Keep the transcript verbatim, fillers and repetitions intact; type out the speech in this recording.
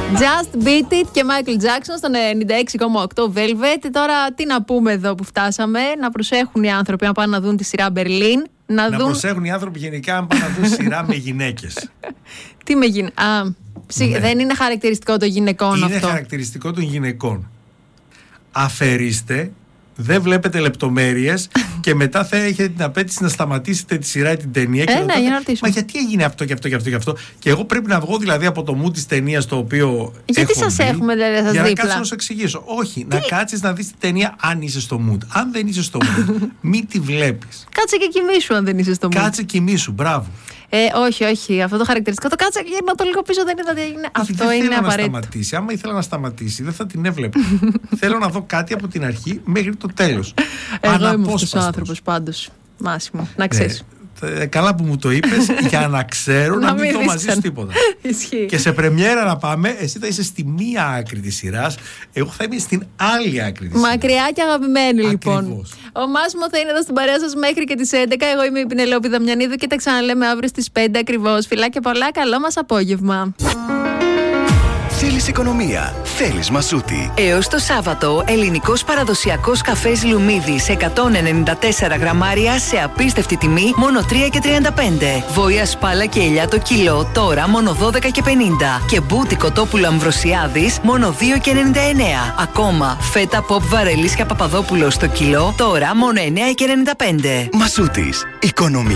Just Beat It και Michael Jackson στον ενενήντα έξι κόμμα οκτώ Velvet. Τώρα τι να πούμε εδώ που φτάσαμε. Να προσέχουν οι άνθρωποι να πάνε να δουν τη σειρά Berlin. Να, να δουν... προσέχουν οι άνθρωποι γενικά αν πάνε να δουν σειρά με γυναίκες. Τι με γυναίκες. Α, ναι. Δεν είναι χαρακτηριστικό των γυναικών είναι αυτό. Είναι χαρακτηριστικό των γυναικών. Αφαιρίστε, δεν βλέπετε λεπτομέρειες και μετά θα έχετε την απέτηση να σταματήσετε τη σειρά ή την ταινία. Και ε, ναι, για να Μα γιατί έγινε αυτό και αυτό και αυτό και αυτό. Και εγώ πρέπει να βγω δηλαδή από το mood της ταινίας το οποίο. Γιατί σας έχουμε δηλαδή, σας για δίπλα. να κάτσω να σου εξηγήσω. Όχι, τι? Να κάτσεις να δεις την ταινία αν είσαι στο mood. Αν δεν είσαι στο mood, μην τη βλέπεις. Κάτσε και κοιμήσου αν δεν είσαι στο mood. Κάτσε κοιμήσου, μπράβο. Ε, όχι, όχι. Αυτό το χαρακτηριστικό. Το κάτσε και γύρνα το λίγο πίσω, δεν είδα τι έγινε. Αυτό δεν είναι θέλω απαραίτητο. Να σταματήσει. Άμα ήθελα να σταματήσει, δεν θα την έβλεπα. Θέλω να δω κάτι από την αρχή μέχρι το τέλος. Εγώ είμαι αυτός ο άνθρωπος πάντως. Μάσιμο. Να ξέρεις. Ναι. Καλά που μου το είπες, για να ξέρω να, να μην δω μαζί σου τίποτα. Ισχύει. Και σε πρεμιέρα να πάμε, εσύ θα είσαι στη μία άκρη της σειράς, εγώ θα είμαι στην άλλη άκρη της σειράς. Μακριά και αγαπημένη λοιπόν. Ακριβώς. Ο Μάσιμο θα είναι εδώ στην παρέα σας μέχρι και τις έντεκα. Εγώ είμαι η Πινελόπη Δαμιανίδου και τα ξαναλέμε αύριο στις πέντε ακριβώς. Φιλάκια πολλά, καλό μας απόγευμα. Θέλεις οικονομία, θέλεις Μασούτη. Έως το Σάββατο, ελληνικός παραδοσιακός καφές Λουμίδης εκατόν ενενήντα τέσσερα γραμμάρια σε απίστευτη τιμή, μόνο τρία και τριάντα πέντε. Βόια σπάλα και ελιά το κιλό, τώρα μόνο δώδεκα και πενήντα. Και μπούτι κοτόπουλο Αμβροσιάδης, μόνο δύο και ενενήντα εννέα. Ακόμα, φέτα ποπ Βαρελής και Παπαδόπουλος το κιλό, τώρα μόνο εννέα και ενενήντα πέντε. Μασούτης, οικονομία.